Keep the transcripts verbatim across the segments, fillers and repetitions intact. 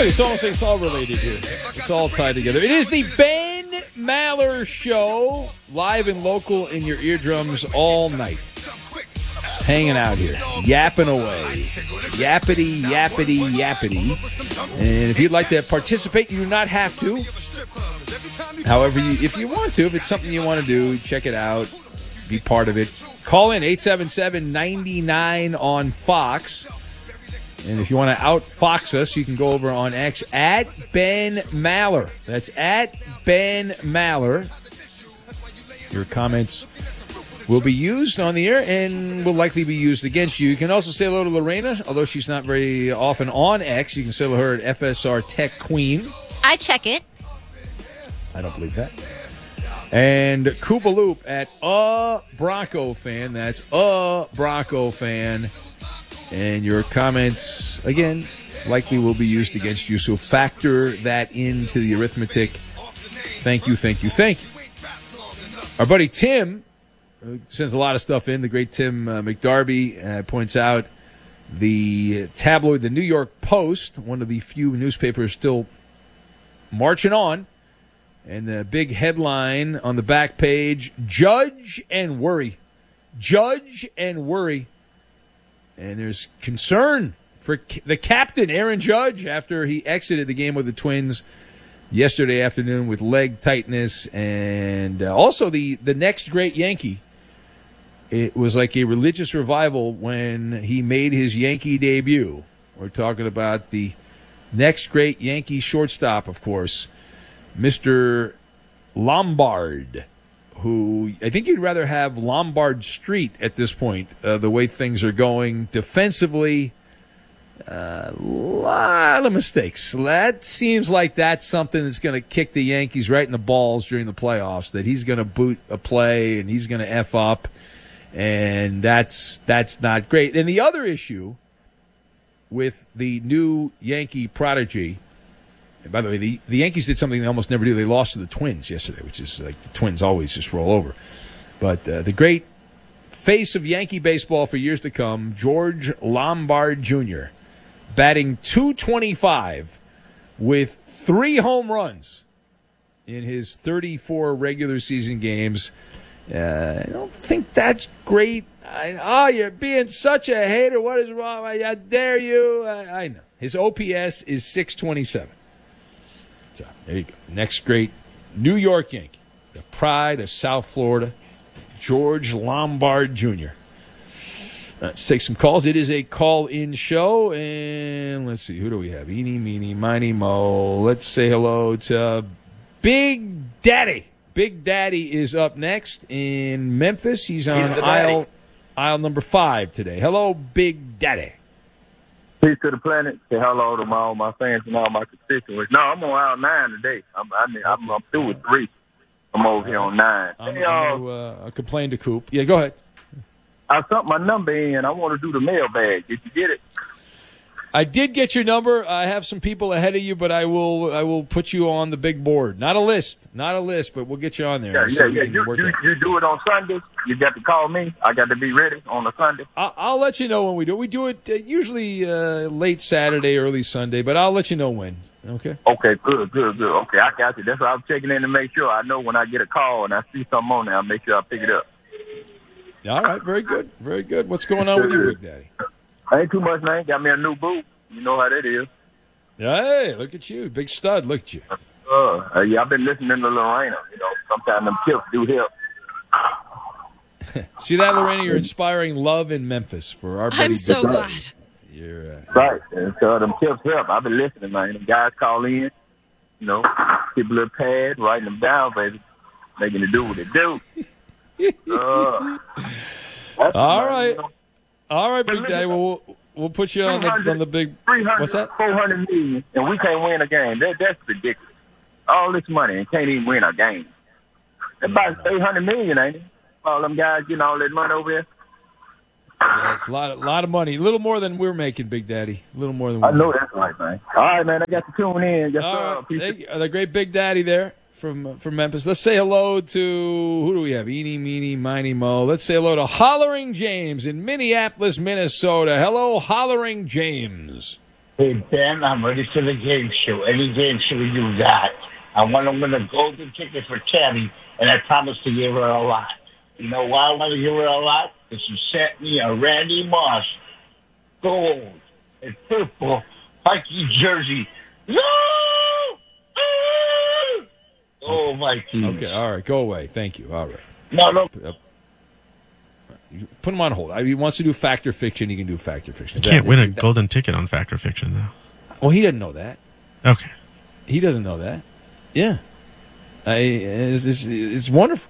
Look, it's almost like it's all related here. It's all tied together. It is the Ben Maller Show, live and local in your eardrums all night. Just hanging out here, yapping away. Yappity, yappity, yappity. And if you'd like to participate, you do not have to. However, you, if you want to, if it's something you want to do, check it out. Be part of it. Call in eight seven seven, nine nine on Fox. And if you want to out-Fox us, you can go over on X at Ben Maller. That's at Ben Maller. Your comments will be used on the air and will likely be used against you. You can also say hello to Lorena, although she's not very often on X. You can say hello to her at F S R Tech Queen. I check it. I don't believe that. And Koopa Loop at a Bronco fan. That's a Bronco fan. And your comments, again, likely will be used against you. So factor that into the arithmetic. Thank you, thank you, thank you. Our buddy Tim uh, sends a lot of stuff in. The great Tim uh, McDarby uh, points out the tabloid, the New York Post, one of the few newspapers still marching on. And the big headline on the back page, Judge and Worry. Judge and Worry. And there's concern for the captain, Aaron Judge, after he exited the game with the Twins yesterday afternoon with leg tightness. And uh, also the, the next great Yankee. It was like a religious revival when he made his Yankee debut. We're talking about the next great Yankee shortstop, of course, Mister Lombard, who I think you'd rather have Lombard Street at this point, uh, the way things are going defensively. A uh, lot of mistakes. That seems like that's something that's going to kick the Yankees right in the balls during the playoffs, that he's going to boot a play and he's going to F up, and that's that's not great. And the other issue with the new Yankee prodigy, and by the way, the, the Yankees did something they almost never do. They lost to the Twins yesterday, which is like the Twins always just roll over. But uh, the great face of Yankee baseball for years to come, George Lombard Junior, batting two twenty-five with three home runs in his thirty-four regular season games. Uh, I don't think that's great. I, oh, you're being such a hater. What is wrong? I, I dare you. I, I know. His O P S is six twenty-seven. So there you go. Next great New York Yankee, the pride of South Florida, George Lombard Junior Let's take some calls. It is a call-in show, and let's see, who do we have? Eeny, meeny, miny, mo. Let's say hello to Big Daddy. Big Daddy is up next in Memphis. He's on He's aisle aisle number five today. Hello, Big Daddy. Peace to the planet. Say hello to my, all my fans and all my constituents. No, I'm on aisle nine today. I'm, I mean, I'm, I'm through with three. I'm over here on nine. I'm, hey, I'm going to uh, complain to Coop. Yeah, go ahead. I sent my number in. I want to do the mailbag. Did you get it? I did get your number. I have some people ahead of you, but I will I will put you on the big board. Not a list. Not a list, but we'll get you on there. Yeah, yeah, yeah. You, you, you do it on Sundays. You got to call me. I got to be ready on a Sunday. I'll, I'll let you know when we do it. We do it uh, usually uh, late Saturday, early Sunday, but I'll let you know when. Okay? Okay, good, good, good. Okay, I got you. That's why I'm checking in to make sure I know when I get a call and I see something on there, I'll make sure I pick it up. All right, very good. Very good. What's going on with you, Big Daddy? Ain't too much, man. Got me a new boo. You know how that is. Hey, look at you. Big stud. Look at you. Uh, yeah, I've been listening to Lorena. You know, sometimes them tips do help. See that, Lorena? You're inspiring love in Memphis for our buddy. I'm so Big glad. Daddy. You're, uh, right. And so them tips help. I've been listening, man. Them guys call in, you know, keep a little pad, writing them down, baby. Making it do what it do. uh, All right. You know. All right, Big Daddy. Well, we'll, we'll put you on the, on the big. What's that? four hundred million, and we can't win a game. That, that's ridiculous. All this money and can't even win a game. That's about eight hundred million, ain't it? All them guys getting all that money over here. Yeah, it's a lot, a lot of money. A little more than we're making, Big Daddy. A little more than we're I know making. That's right, man. All right, man. I got to tune in. Yes, all sir. right. Thank you. The great Big Daddy there from from Memphis. Let's say hello to, who do we have? Eeny, meeny, miny, mo. Let's say hello to Hollering James in Minneapolis, Minnesota. Hello, Hollering James. Hey, Ben, I'm ready for the game show. Any game show you got. I want to win a golden ticket for Tammy, and I promise to give her a lot. You know why I want to give her a lot? Because she sent me a Randy Moss gold and purple Mikey jersey. No! Oh, Mikey. Okay, all right, go away. Thank you. All right. No, no. Put him on hold. He wants to do fact or fiction. He can do fact or fiction. You can't win a golden ticket on fact or fiction, though. Well, he doesn't know that. Okay. He doesn't know that. Yeah. I, it's, it's, it's wonderful.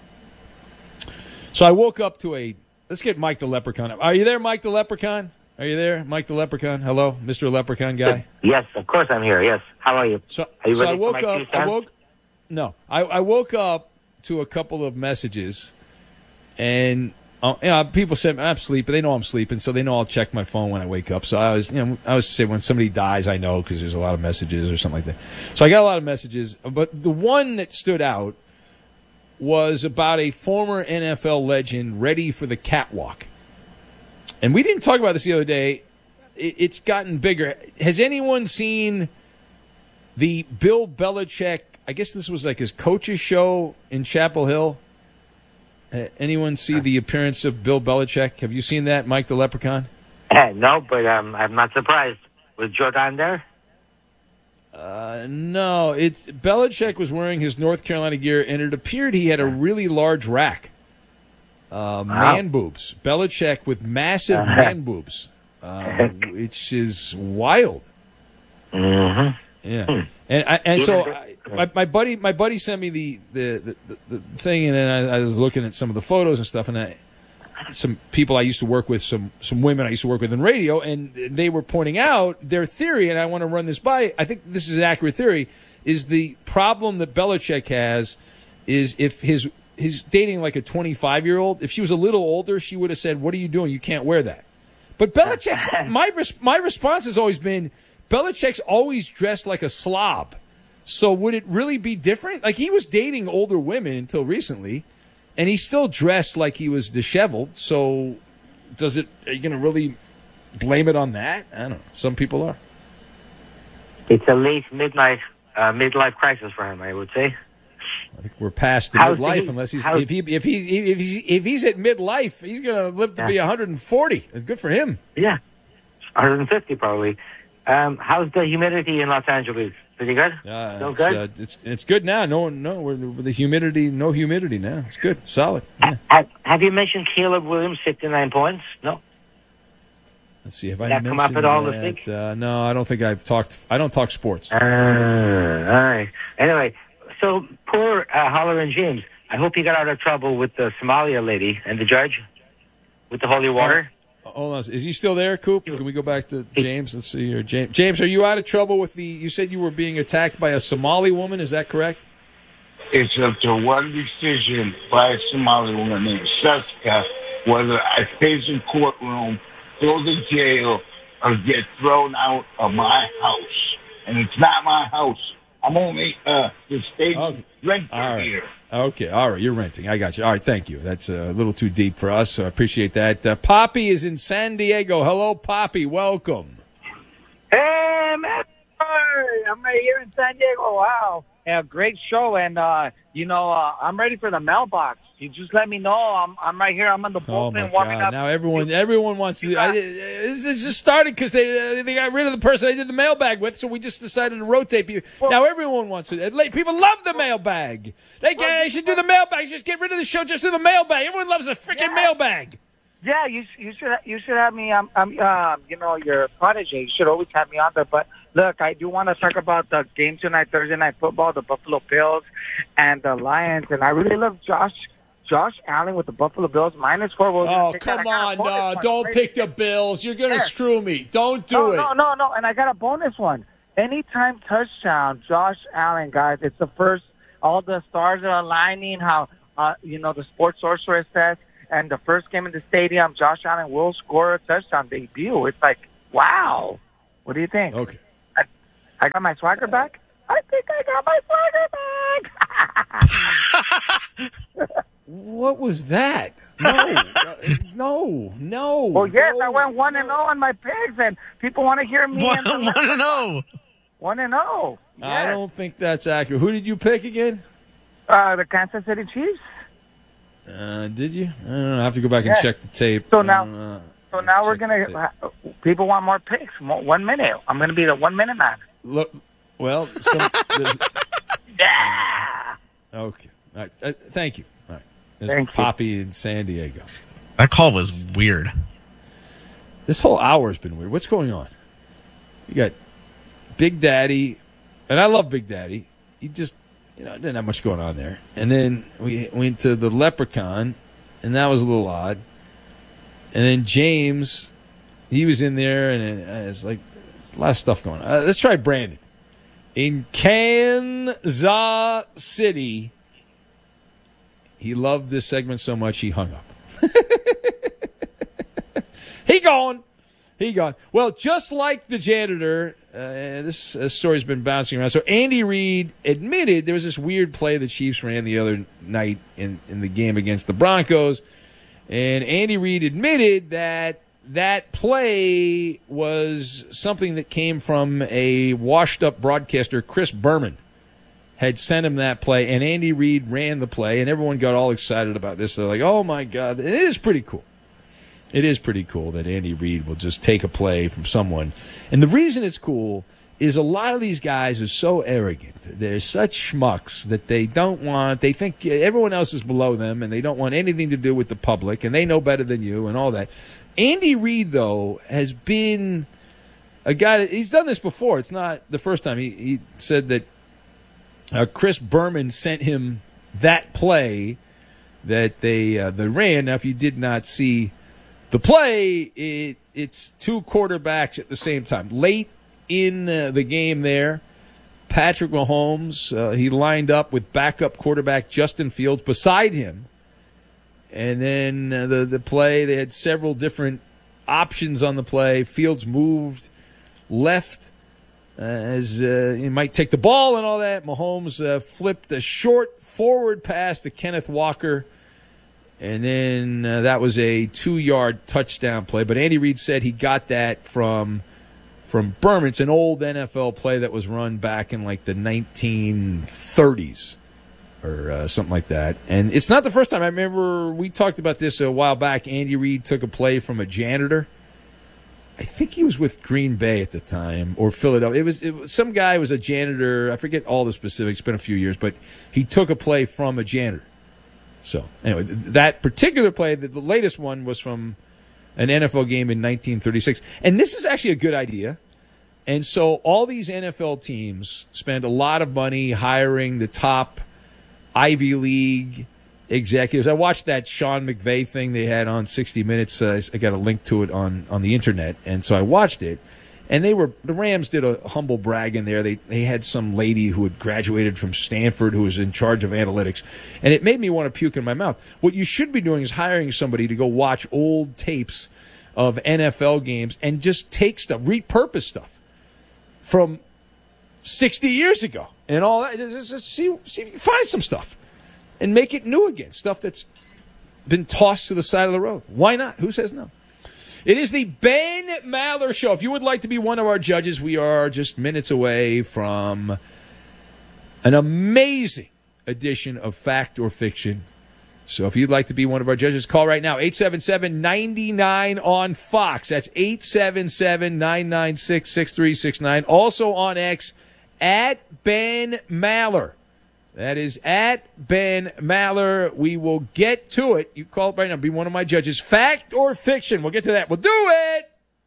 So I woke up to a... Let's get Mike the Leprechaun up. Are you there, Mike the Leprechaun? Are you there, Mike the Leprechaun? Hello, Mister Leprechaun guy? Yes, of course I'm here. Yes. How are you? So, are you so ready I woke for my up... two I cents? woke... No. I, I woke up to a couple of messages, and... Uh, you know, people say I'm sleeping. They know I'm sleeping, so they know I'll check my phone when I wake up. So I was, you know, I was say when somebody dies, I know because there's a lot of messages or something like that. So I got a lot of messages, but the one that stood out was about a former N F L legend ready for the catwalk. And we didn't talk about this the other day. It, it's gotten bigger. Has anyone seen the Bill Belichick? I guess this was like his coach's show in Chapel Hill. Uh, anyone see the appearance of Bill Belichick? Have you seen that, Mike the Leprechaun? Uh, no, but um, I'm not surprised. Was Jordan there? Uh, no. It's Belichick was wearing his North Carolina gear, and it appeared he had a really large rack. Uh, man boobs. Belichick with massive man boobs, uh, which is wild. Mm-hmm. Yeah, and I, and so I, my my buddy my buddy sent me the the, the, the thing, and then I, I was looking at some of the photos and stuff, and I, some people I used to work with, some some women I used to work with in radio, and they were pointing out their theory, and I want to run this by. I think this is an accurate theory. Is the problem that Belichick has is if his he's dating like a twenty-five year old. If she was a little older, she would have said, "What are you doing? You can't wear that." But Belichick's my my response has always been, Belichick's always dressed like a slob. So would it really be different? Like, he was dating older women until recently, and he still dressed like he was disheveled. So does it? Are you going to really blame it on that? I don't know. Some people are. It's a late midlife uh, midlife crisis for him, I would say. I think we're past the How's midlife he- unless he's how's- if he if he if he's if he's at midlife, he's going to live to be Yeah. one hundred forty. Good for him. Yeah, one hundred fifty probably. Um, how's the humidity in Los Angeles? Pretty good? Uh, Still it's, good? uh, it's it's good now. No, no, we're, with the humidity, no humidity now. It's good, solid. Yeah. have, have you mentioned Caleb Williams, fifty-nine points? No? Let's see. Have I That come up mentioned at all this that? week? Uh, no, I don't think I've talked. I don't talk sports. Uh, all right. Anyway, so poor uh, Holler and James. I hope he got out of trouble with the Somalia lady and the judge with the holy water. Hold on. Is he still there, Coop? Can we go back to James? Let's see here. James, James, are you out of trouble with the? You said you were being attacked by a Somali woman. Is that correct? It's up to one decision by a Somali woman named Suska whether I face in courtroom, go to jail, or get thrown out of my house. And it's not my house. I'm only uh, the state Okay. renter All right. here. Okay. All right. You're renting. I got you. All right. Thank you. That's a little too deep for us. So I appreciate that. Uh, Poppy is in San Diego. Hello, Poppy. Welcome. Hey, man. Hey, I'm right here in San Diego. Wow. Yeah, great show. And, uh, you know, uh, I'm ready for the mailbox. You just let me know. I'm I'm right here. I'm in the Oh my bullpen warming God! up. Now everyone, everyone wants to. I, this is just started because they they got rid of the person I did the mailbag with, so we just decided to rotate people. Now everyone wants it. Like, people love the mailbag. They, can, they should do the mailbag. Just get rid of the show. Just do the mailbag. Everyone loves a freaking Yeah. mailbag. Yeah, you you should you should have me. I'm I'm um you know your protege. You should always have me on there. But look, I do want to talk about the game tonight, Thursday night football, the Buffalo Bills and the Lions, and I really love Josh Josh Allen with the Buffalo Bills minus four. We'll just Oh, take that. come I got a on. bonus No, one. don't Wait, pick the Bills. You're going to There. screw me. Don't do no, it. No, no, no, and I got a bonus one. Anytime touchdown, Josh Allen, guys. It's the first. All the stars are aligning. How uh, you know the sports sorcerer says. And the first game in the stadium, Josh Allen will score a touchdown debut. It's like, wow. What do you think? Okay. I, I got my swagger back? I think I got my swagger back. What was that? No, uh, no, no. Well, yes, no, I went one and no. zero on my picks, and people want to hear me. One, and the one and oh. One and zero. I Yes. don't think that's accurate. Who did you pick again? Uh, the Kansas City Chiefs. Uh, did you? I don't know. I have to go back and Yes. check the tape. So now- Uh, So now we're check the gonna. Uh, people want more picks. More, one minute. I'm gonna be the one minute man. Look, well, some, there's- Yeah. okay. All right. Uh, thank you. All right. There's Thank you. Poppy in San Diego. That call was weird. This whole hour has been weird. What's going on? You got Big Daddy, and I love Big Daddy. He just, you know, didn't have much going on there. And then we went to the Leprechaun, and that was a little odd. And then James, he was in there, and it, it's like there's a lot of stuff going on. Uh, let's try Brandon. In Kansas City, he loved this segment so much he hung up. He gone. He gone. Well, just like the janitor, uh, this uh, story's been bouncing around. So Andy Reid admitted there was this weird play the Chiefs ran the other night in, in the game against the Broncos. And Andy Reid admitted that that play was something that came from a washed-up broadcaster, Chris Berman, had sent him that play. And Andy Reid ran the play, and everyone got all excited about this. They're like, oh, my God. It is pretty cool. It is pretty cool that Andy Reid will just take a play from someone. And the reason it's cool is a lot of these guys are so arrogant. They're such schmucks that they don't want, they think everyone else is below them, and they don't want anything to do with the public, and they know better than you and all that. Andy Reid, though, has been a guy that, he's done this before. It's not the first time. He, he said that uh, Chris Berman sent him that play that they, uh, they ran. Now, if you did not see the play, it, it's two quarterbacks at the same time. Late in uh, the game there, Patrick Mahomes, uh, he lined up with backup quarterback Justin Fields beside him. And then uh, the, the play, they had several different options on the play. Fields moved left uh, as uh, he might take the ball and all that. Mahomes uh, flipped a short forward pass to Kenneth Walker. And then uh, that was a two-yard touchdown play. But Andy Reid said he got that from from Berman. It's an old N F L play that was run back in like the nineteen thirties or uh, something like that. And it's not the first time. I remember we talked about this a while back. Andy Reid took a play from a janitor. I think he was with Green Bay at the time, or Philadelphia. It was, it was some guy who was a janitor. I forget all the specifics. It's been a few years. But he took a play from a janitor. So, anyway, that particular play, the, the latest one, was from an N F L game in nineteen thirty-six. And this is actually a good idea. And so all these N F L teams spend a lot of money hiring the top Ivy League executives. I watched that Sean McVay thing they had on sixty minutes. Uh, I got a link to it on, on the internet. And so I watched it. And they were the Rams did a humble brag in there. They they had some lady who had graduated from Stanford who was in charge of analytics, and it made me want to puke in my mouth. What you should be doing is hiring somebody to go watch old tapes of N F L games and just take stuff, repurpose stuff from sixty years ago and all that. Just, just see see if you can find some stuff and make it new again. Stuff that's been tossed to the side of the road. Why not? Who says no? It is the Ben Maller Show. If you would like to be one of our judges, we are just minutes away from an amazing edition of Fact or Fiction. So if you'd like to be one of our judges, call right now, eight seven seven, nine nine on Fox. That's eight seven seven, nine nine six, six three six nine. Also on X, at Ben Maller. That is at Ben Maller. We will get to it. You call it right now. Be one of my judges. Fact or fiction? We'll get to that. We'll do it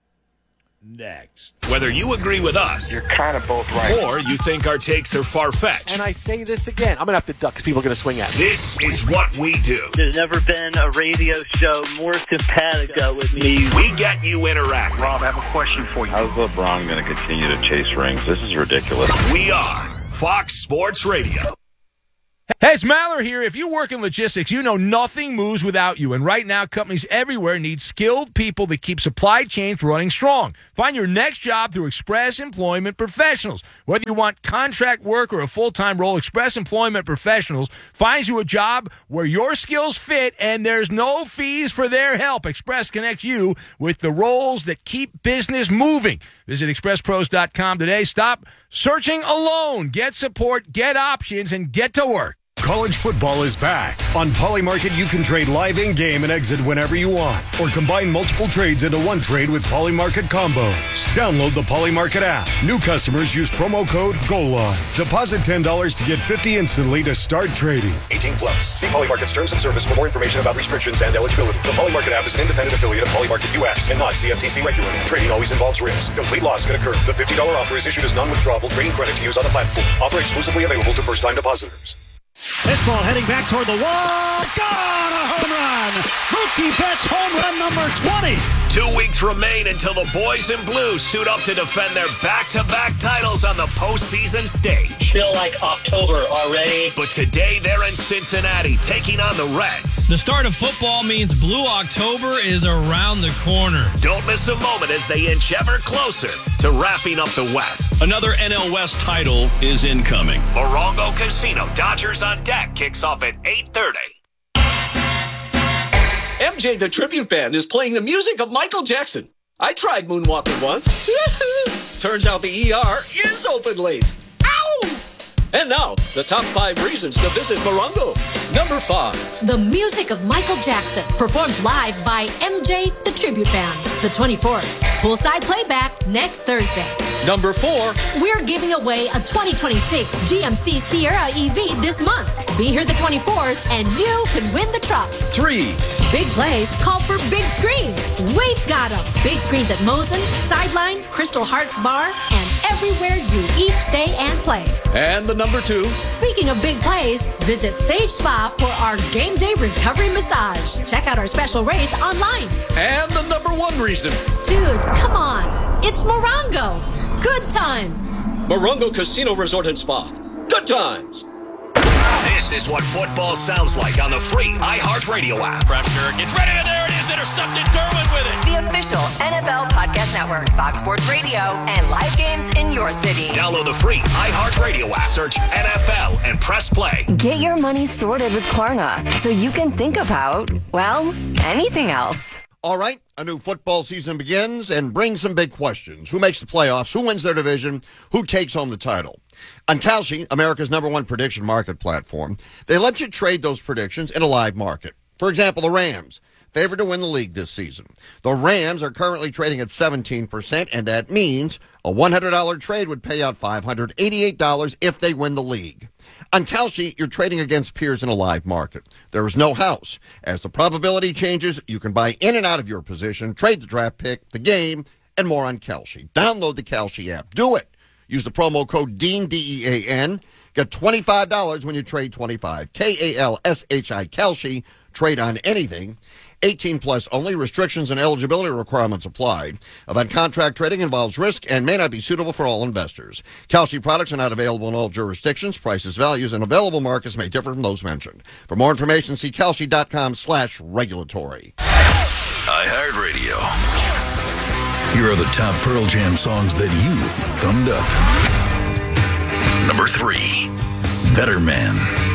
next. Whether you agree with us, You're kind of both right. or you think our takes are far-fetched, And I say this again. I'm going to have to duck because people are going to swing at me. this is what we do. There's never been a radio show more simpatico with me. We get you interacting. Rob, I have a question for you. How's LeBron going to continue to chase rings? This is ridiculous. We are Fox Sports Radio. Hey, it's Maller here. If you work in logistics, you know nothing moves without you. And right now, companies everywhere need skilled people that keep supply chains running strong. Find your next job through Express Employment Professionals. Whether you want contract work or a full-time role, Express Employment Professionals finds you a job where your skills fit and there's no fees for their help. Express connects you with the roles that keep business moving. Visit express pros dot com today. Stop searching alone. Get support, get options, and get to work. College football is back. On Polymarket, you can trade live in-game and exit whenever you want, or combine multiple trades into one trade with Polymarket combos. Download the Polymarket app. New customers use promo code GOALLINE. Deposit ten dollars to get fifty dollars instantly to start trading. eighteen plus. See Polymarket's terms and service for more information about restrictions and eligibility. The Polymarket app is an independent affiliate of Polymarket U S and not C F T C regulated. Trading always involves risk. Complete loss can occur. The fifty dollars offer is issued as non-withdrawable trading credit to use on the platform. Offer exclusively available to first-time depositors. This ball heading back toward the wall. Gone! A home run! Mookie Betts home run number twenty. Two weeks remain until the boys in blue suit up to defend their back-to-back titles on the postseason stage. Feel like October already. But today they're in Cincinnati taking on the Reds. The start of football means Blue October is around the corner. Don't miss a moment as they inch ever closer to wrapping up the West. Another N L West title is incoming. Morongo Casino, Dodgers on deck, kicks off at eight thirty. M J the Tribute Band is playing the music of Michael Jackson. I tried moonwalking once. Turns out the E R is open late. Ow! And now, the top five reasons to visit Morongo. Number five. The music of Michael Jackson, performed live by M J the Tribute Band, the twenty-fourth. Poolside playback next Thursday. Number four. We're giving away a twenty twenty-six G M C Sierra E V this month. Be here the twenty-fourth and you can win the truck. Three. Big plays call for big screens. We've got them. Big screens at Mosen, Sideline, Crystal Hearts Bar, and everywhere you eat, stay, and play. And the number two. Speaking of big plays, visit Sage Spa for our game day recovery massage. Check out our special rates online. And the number one reason. Dude, come on. It's Morongo. Good times. Morongo Casino Resort and Spa. Good times. This is what football sounds like on the free iHeartRadio app. Pressure gets ready, and there it is, intercepted. Derwin with it. The official N F L Podcast Network, Fox Sports Radio, and live games in your city. Download the free iHeartRadio app. Search N F L and press play. Get your money sorted with Klarna so you can think about, well, anything else. All right, a new football season begins and brings some big questions. Who makes the playoffs? Who wins their division? Who takes home the title? On Kalshi, America's number one prediction market platform, they let you trade those predictions in a live market. For example, the Rams, favored to win the league this season. The Rams are currently trading at seventeen percent, and that means a one hundred dollars trade would pay out five hundred eighty-eight dollars if they win the league. On Kalshi, you're trading against peers in a live market. There is no house. As the probability changes, you can buy in and out of your position, trade the draft pick, the game, and more on Kalshi. Download the Kalshi app. Do it. Use the promo code DEAN, D E A N. Get twenty-five dollars when you trade twenty-five. K A L S H I, Kalshi. Trade on anything. eighteen plus only. Restrictions and eligibility requirements apply. Event contract trading involves risk and may not be suitable for all investors. Kalshi products are not available in all jurisdictions. Prices, values, and available markets may differ from those mentioned. For more information, see Kalshi.com slash regulatory. iHeartRadio. Here are the top Pearl Jam songs that you've thumbed up. Number three, Better Man.